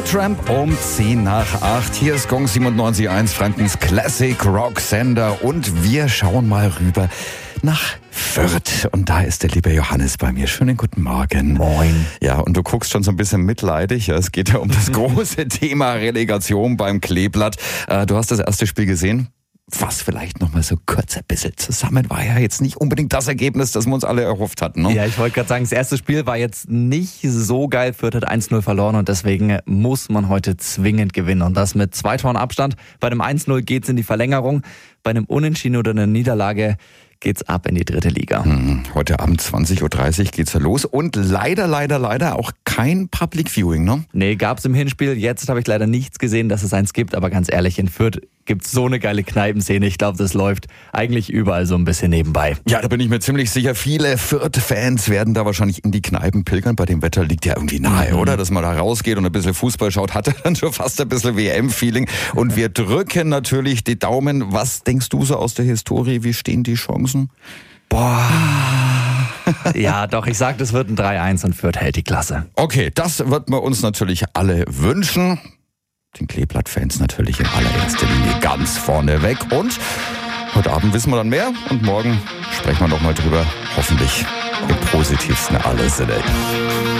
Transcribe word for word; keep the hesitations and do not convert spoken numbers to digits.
Supertramp um zehn nach acht. Hier ist Gong siebenundneunzig Komma eins, Frankens Classic Rock Sender. Und wir schauen mal rüber nach Fürth. Und da ist der liebe Johannes bei mir. Schönen guten Morgen. Moin. Ja, und du guckst schon so ein bisschen mitleidig. Es geht ja um das große Thema Relegation beim Kleeblatt. Du hast das erste Spiel gesehen. Was vielleicht noch mal so kurz ein bisschen zusammen war ja jetzt nicht unbedingt das Ergebnis, das wir uns alle erhofft hatten. Ne? Ja, ich wollte gerade sagen, das erste Spiel war jetzt nicht so geil. Fürth hat eins null verloren und deswegen muss man heute zwingend gewinnen. Und das mit zwei Toren Abstand. Bei einem eins null geht's in die Verlängerung. Bei einem Unentschieden oder einer Niederlage geht's ab in die dritte Liga. Hm, heute Abend zwanzig Uhr dreißig geht's ja los und leider, leider, leider auch kein Public Viewing, ne? Nee, gab's im Hinspiel. Jetzt habe ich leider nichts gesehen, dass es eins gibt, aber ganz ehrlich, in Fürth gibt's so eine geile Kneipenszene. Ich glaube, das läuft eigentlich überall so ein bisschen nebenbei. Ja, da bin ich mir ziemlich sicher, viele Fürth-Fans werden da wahrscheinlich in die Kneipen pilgern. Bei dem Wetter liegt ja irgendwie nahe, mhm. oder? Dass man da rausgeht und ein bisschen Fußball schaut, hatte dann schon fast ein bisschen W M-Feeling. Und wir drücken natürlich die Daumen. Was denkst du so aus der Historie? Wie stehen die Chancen? Boah. Ja, doch, ich sag, das wird ein drei eins und Fürth hält die Klasse. Okay, das wird wir uns natürlich alle wünschen. Den Kleeblatt-Fans natürlich in allererster Linie ganz vorne weg. Und heute Abend wissen wir dann mehr und morgen sprechen wir noch mal drüber. Hoffentlich im positivsten aller Sinne.